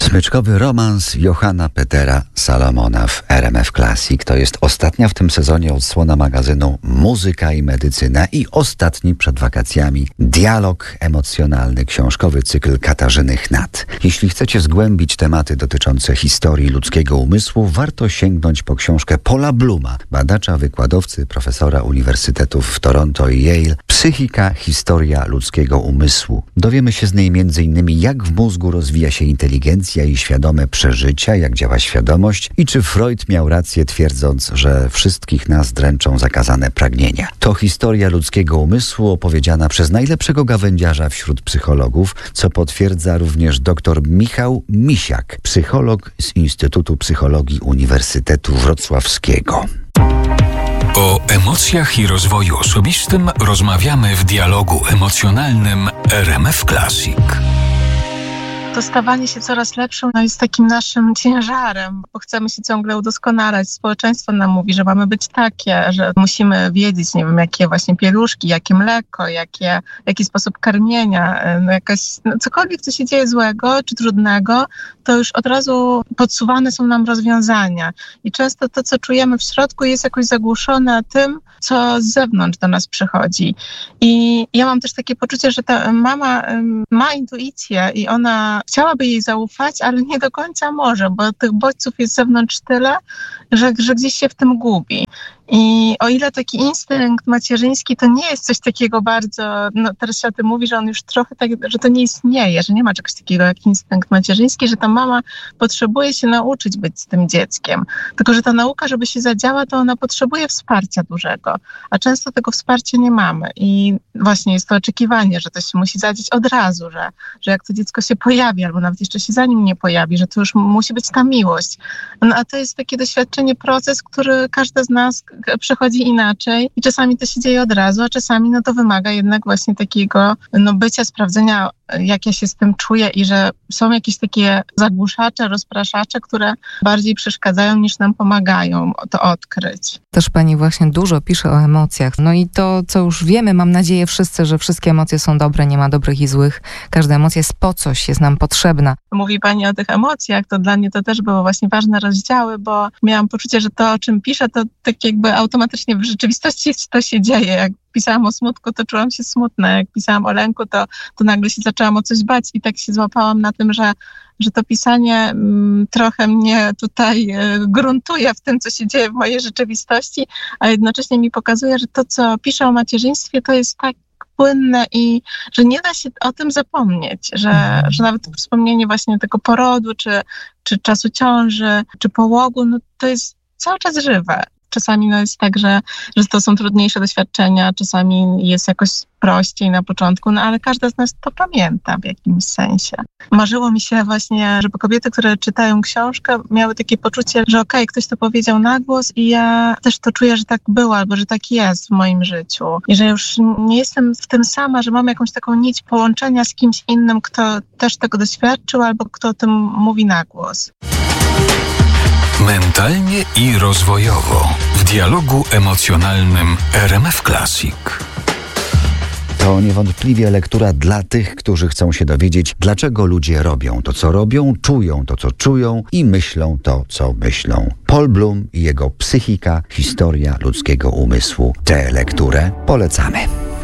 Smyczkowy romans Johanna Petera Salomona w RMF Classic. To jest ostatnia w tym sezonie odsłona magazynu Muzyka i Medycyna i ostatni przed wakacjami dialog emocjonalny, książkowy cykl Katarzyny Chnat. Jeśli chcecie zgłębić tematy dotyczące historii ludzkiego umysłu, warto sięgnąć po książkę Paula Blooma, badacza, wykładowcy, profesora uniwersytetów w Toronto i Yale. Psychika, historia ludzkiego umysłu. Dowiemy się z niej m.in. jak w mózgu rozwija się inteligencja i świadome przeżycia, jak działa świadomość i czy Freud miał rację, twierdząc, że wszystkich nas dręczą zakazane pragnienia. To historia ludzkiego umysłu opowiedziana przez najlepszego gawędziarza wśród psychologów, co potwierdza również dr Michał Misiak, psycholog z Instytutu Psychologii Uniwersytetu Wrocławskiego. O emocjach i rozwoju osobistym rozmawiamy w dialogu emocjonalnym RMF Classic. To stawanie się coraz lepszym jest takim naszym ciężarem, bo chcemy się ciągle udoskonalać. Społeczeństwo nam mówi, że mamy być takie, że musimy wiedzieć, nie wiem, jakie właśnie pieluszki, jakie mleko, jaki sposób karmienia, cokolwiek, co się dzieje złego czy trudnego, to już od razu podsuwane są nam rozwiązania. I często to, co czujemy w środku, jest jakoś zagłuszone tym, co z zewnątrz do nas przychodzi. I ja mam też takie poczucie, że ta mama ma intuicję i ona chciałaby jej zaufać, ale nie do końca może, bo tych bodźców jest z zewnątrz tyle, że gdzieś się w tym gubi. I o ile taki instynkt macierzyński to nie jest coś takiego bardzo, teraz się o tym mówi, że on już trochę tak, że to nie istnieje, że nie ma czegoś takiego jak instynkt macierzyński, że ta mama potrzebuje się nauczyć być z tym dzieckiem. Tylko że ta nauka, żeby się zadziała, to ona potrzebuje wsparcia dużego, a często tego wsparcia nie mamy. I właśnie jest to oczekiwanie, że to się musi zadziać od razu, że jak to dziecko się pojawi, albo nawet jeszcze się zanim nie pojawi, że to już musi być ta miłość. No a to jest takie doświadczenie, proces, który każdy z nas przechodzi inaczej i czasami to się dzieje od razu, a czasami to wymaga jednak właśnie takiego bycia, sprawdzenia, jak ja się z tym czuję i że są jakieś takie zagłuszacze, rozpraszacze, które bardziej przeszkadzają niż nam pomagają to odkryć. Też pani właśnie dużo pisze o emocjach. No i to, co już wiemy, mam nadzieję wszyscy, że wszystkie emocje są dobre, nie ma dobrych i złych. Każda emocja jest po coś, jest nam potrzebna. Mówi pani o tych emocjach, to dla mnie to też były właśnie ważne rozdziały, bo miałam poczucie, że to, o czym piszę, to tak jakby automatycznie w rzeczywistości to się dzieje. Jak pisałam o smutku, to czułam się smutna. Jak pisałam o lęku, to nagle się zaczęłam o coś bać i tak się złapałam na tym, że to pisanie trochę mnie tutaj gruntuje w tym, co się dzieje w mojej rzeczywistości, a jednocześnie mi pokazuje, że to, co piszę o macierzyństwie, to jest tak płynne i że nie da się o tym zapomnieć, że nawet wspomnienie właśnie tego porodu, czy czasu ciąży, czy połogu, to jest cały czas żywe. Czasami jest tak, że to są trudniejsze doświadczenia, czasami jest jakoś prościej na początku, ale każda z nas to pamięta w jakimś sensie. Marzyło mi się właśnie, żeby kobiety, które czytają książkę, miały takie poczucie, że ktoś to powiedział na głos i ja też to czuję, że tak było, albo że tak jest w moim życiu. I że już nie jestem w tym sama, że mam jakąś taką nić połączenia z kimś innym, kto też tego doświadczył, albo kto o tym mówi na głos. Mentalnie i rozwojowo w dialogu emocjonalnym RMF Classic. To niewątpliwie lektura dla tych, którzy chcą się dowiedzieć, dlaczego ludzie robią to, co robią, czują to, co czują i myślą to, co myślą. Paul Bloom i jego Psychika, historia ludzkiego umysłu. Tę lekturę polecamy.